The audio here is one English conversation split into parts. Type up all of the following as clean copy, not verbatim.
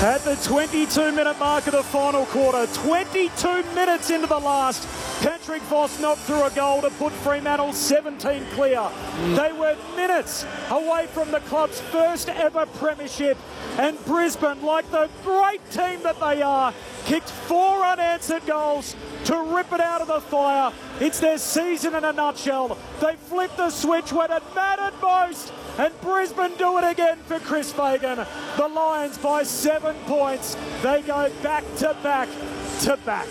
At the 22-minute mark of the final quarter, 22 minutes into the last, Patrick Voss knocked through a goal to put Fremantle 17 clear. They were minutes away from the club's first ever premiership, and Brisbane, like the great team that they are, kicked 4 unanswered goals to rip it out of the fire. It's their season in a nutshell. They flipped the switch when it mattered most, and Brisbane do it again for Chris Fagan. The Lions by 7 points. They go back to back to back.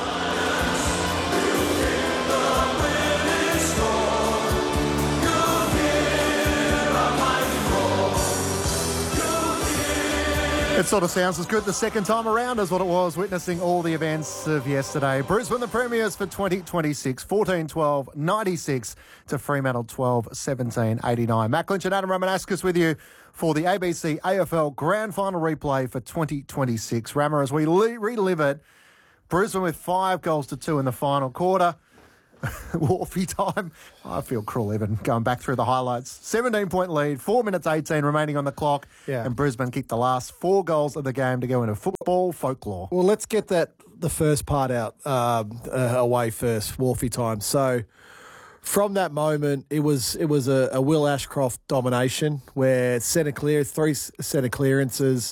It sort of sounds as good the second time around as what it was witnessing all the events of yesterday. Brisbane, the premiers for 2026, 14-12, 96 to Fremantle 12-17, 89. Matt Clinch and Adam Ramaskis with you for the ABC AFL Grand Final replay for 2026. Rammer, as we relive it, Brisbane with 5-2 in the final quarter. Wharfie time. I feel cruel even going back through the highlights. 17-point lead, 4 minutes 18 remaining on the clock, and Brisbane kicked the last 4 goals of the game to go into football folklore. Well, let's get the first part out away first, Wharfie time. So from that moment, it was a Will Ashcroft domination where 3 centre clearances,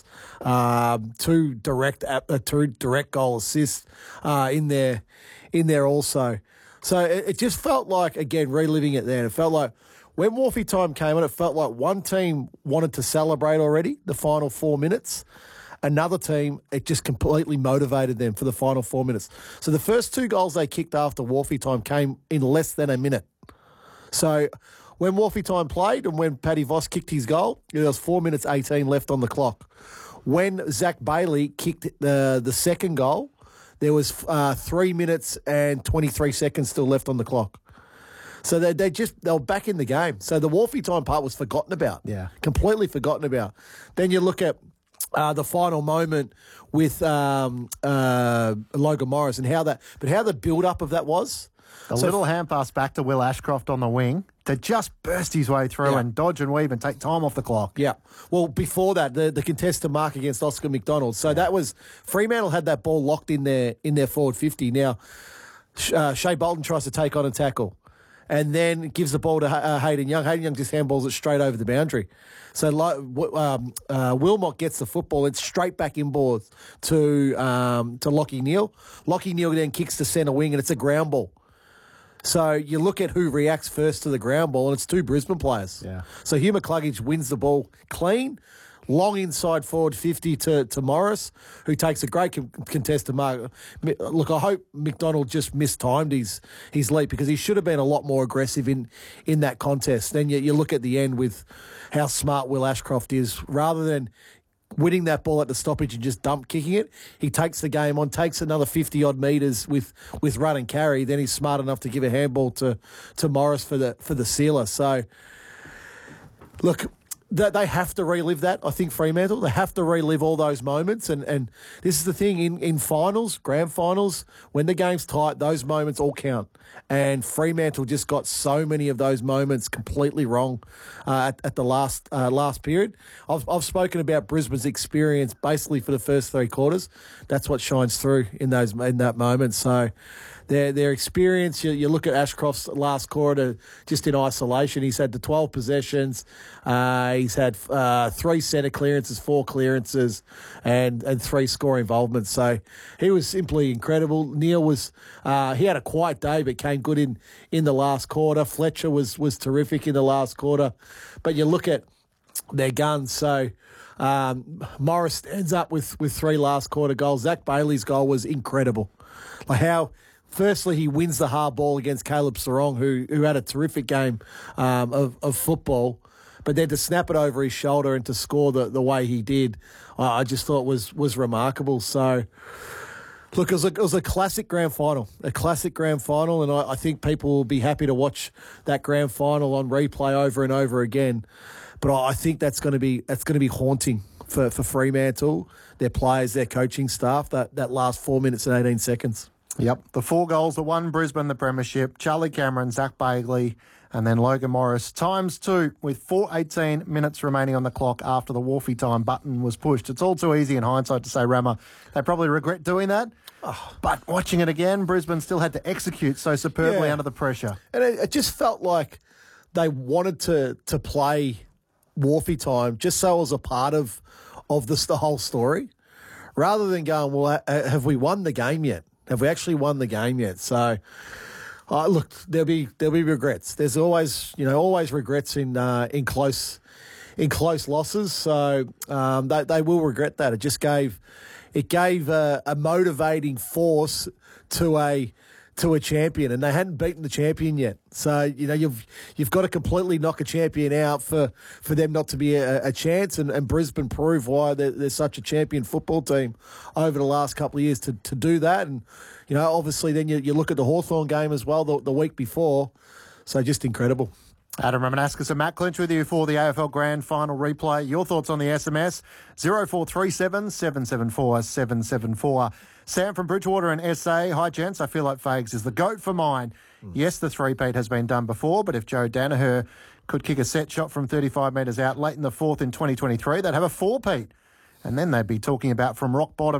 2 direct goal assists in there also. So it just felt like, again, reliving it then, it felt like when Wharfie time came on, it felt like one team wanted to celebrate already, the final 4 minutes. Another team, it just completely motivated them for the final 4 minutes. So the first 2 goals they kicked after Wharfie time came in less than a minute. So when Wharfie time played and when Paddy Voss kicked his goal, there was 4 minutes 18 left on the clock. When Zach Bailey kicked the second goal, there was 3 minutes and 23 seconds still left on the clock. So they were back in the game. So the Wharfie time part was forgotten about. Yeah. Completely forgotten about. Then you look at the final moment with Logan Morris and how the build-up of that was. The little hand pass back to Will Ashcroft on the wing to just burst his way through and dodge and weave and take time off the clock. Yeah. Well, before that, the contested mark against Oscar McDonald. So that was Fremantle had that ball locked in their forward 50. Now, Shea Bolton tries to take on a tackle and then gives the ball to Hayden Young. Hayden Young just handballs it straight over the boundary. So Wilmot gets the football. It's straight back inboards to Lachie Neale. Lachie Neale then kicks to centre wing and it's a ground ball. So you look at who reacts first to the ground ball, and it's 2 Brisbane players. Yeah. So Hugh McCluggage wins the ball clean, long inside forward 50 to Morris, who takes a great contested mark. Look, I hope McDonald just mistimed his leap because he should have been a lot more aggressive in that contest. Then you look at the end with how smart Will Ashcroft is. Rather than winning that ball at the stoppage and just kicking it, he takes the game on, takes another 50-odd metres with run and carry. Then he's smart enough to give a handball to Morris for the sealer. So, look, they have to relive that. I think Fremantle, they have to relive all those moments. And this is the thing in finals, grand finals, when the game's tight, those moments all count. And Fremantle just got so many of those moments completely wrong at the last period. I've spoken about Brisbane's experience basically for the first 3 quarters. That's what shines through in that moment. So their experience, you look at Ashcroft's last quarter just in isolation. He's had the 12 possessions. He's had 3 centre clearances, 4 clearances, and 3 score involvements. So he was simply incredible. Neale was he had a quiet day but came good in the last quarter. Fletcher was terrific in the last quarter. But you look at their guns. So Morris stands up with 3 last quarter goals. Zach Bailey's goal was incredible. Like how, firstly, he wins the hard ball against Caleb Sarong, who had a terrific game of football. But then to snap it over his shoulder and to score the way he did, I just thought was remarkable. So, look, it was a classic grand final, and I think people will be happy to watch that grand final on replay over and over again. But I think that's going to be haunting for Fremantle, their players, their coaching staff, that last 4 minutes and 18 seconds. Yep. The 4 goals that won Brisbane the premiership, Charlie Cameron, Zach Bailey, and then Logan Morris, times 2 with 4:18 minutes remaining on the clock after the Wharfie time button was pushed. It's all too easy in hindsight to say, Rammer, they probably regret doing that. But watching it again, Brisbane still had to execute so superbly under the pressure. And it just felt like they wanted to play Wharfie time just so it was a part of the whole story, rather than going, well, have we won the game yet? Have we actually won the game yet? So, look, there'll be regrets. There's always regrets in close losses. So they will regret that. It gave a motivating force to a champion, and they hadn't beaten the champion yet. So you've got to completely knock a champion out for them not to be a chance. And Brisbane proved why they're such a champion football team over the last couple of years to do that. And obviously then you look at the Hawthorn game as well the week before. So just incredible. Adam Ramanauskas and Matt Clinch with you for the AFL Grand Final replay. Your thoughts on the SMS, 0437 774 774. Sam from Bridgewater and SA. Hi, gents. I feel like Fags is the GOAT for mine. Yes, the three-peat has been done before, but if Joe Danaher could kick a set shot from 35 metres out late in the fourth in 2023, they'd have a four-peat. And then they'd be talking about from rock bottom